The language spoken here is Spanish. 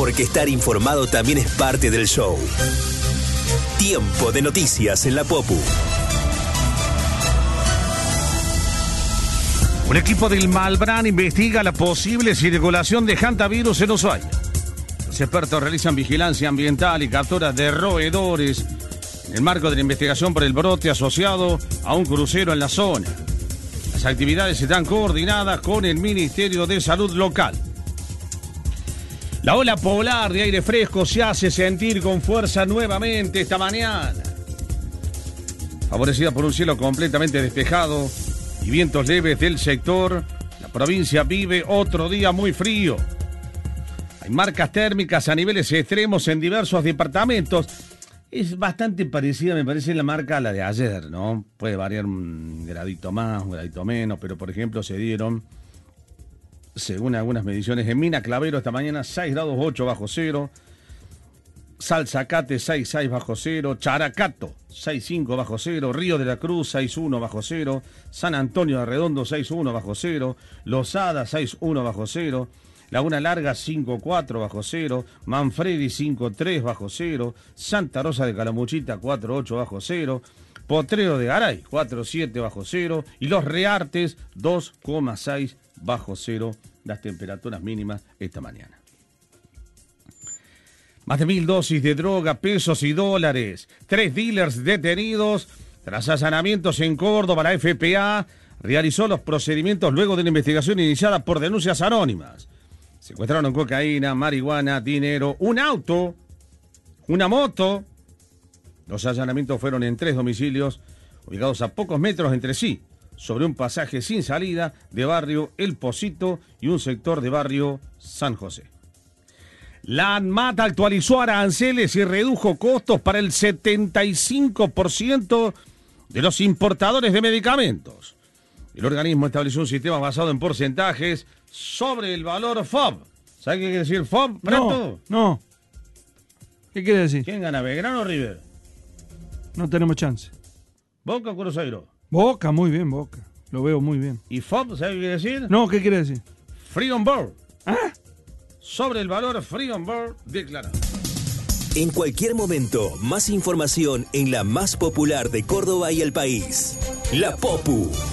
porque estar informado también es parte del show. Tiempo de noticias en la Popu. Un equipo del Malbrán investiga la posible circulación de hantavirus en Ushuaia. Los expertos realizan vigilancia ambiental y captura de roedores en el marco de la investigación por el brote asociado a un crucero en la zona. Las actividades están coordinadas con el Ministerio de Salud local. La ola polar de aire fresco se hace sentir con fuerza nuevamente esta mañana. Favorecida por un cielo completamente despejado y vientos leves del sector, la provincia vive otro día muy frío. Hay marcas térmicas a niveles extremos en diversos departamentos. Es bastante parecida, me parece, la marca a la de ayer, ¿no? Puede variar un gradito más, un gradito menos, pero por ejemplo se dieron, según algunas mediciones, en Mina Clavero esta mañana 6 grados 8 bajo cero, Salzacate 6,6 bajo cero, Characato 6,5 bajo cero, Río de la Cruz 6,1 bajo cero, San Antonio de Redondo 6,1 bajo cero, Losada 6,1 bajo cero, Laguna Larga 5,4 bajo cero, Manfredi 5,3 bajo cero, Santa Rosa de Calamuchita 4,8 bajo cero, Potrero de Garay 4,7 bajo cero y Los Reartes 2,6 bajo cero, las temperaturas mínimas esta mañana. Más de 1.000 dosis de droga, pesos y dólares. 3 dealers detenidos tras allanamientos en Córdoba. La FPA realizó los procedimientos luego de una investigación iniciada por denuncias anónimas. Secuestraron cocaína, marihuana, dinero, un auto, una moto. Los allanamientos fueron en 3 domicilios ubicados a pocos metros entre sí, sobre un pasaje sin salida de barrio El Pocito y un sector de barrio San José. La ANMAT actualizó aranceles y redujo costos para el 75% de los importadores de medicamentos. El organismo estableció un sistema basado en porcentajes sobre el valor FOB. ¿Sabe qué quiere decir FOB, Prato? No. ¿Qué quiere decir? ¿Quién gana, Belgrano o River? No tenemos chance. ¿Boca o Cruzeiro? Boca, muy bien, Boca. Lo veo muy bien. ¿Y FOB, sabe qué quiere decir? No, ¿qué quiere decir? Free on board. ¿Ah? Sobre el valor free on board declarado. En cualquier momento, más información en la más popular de Córdoba y el país. La Popu.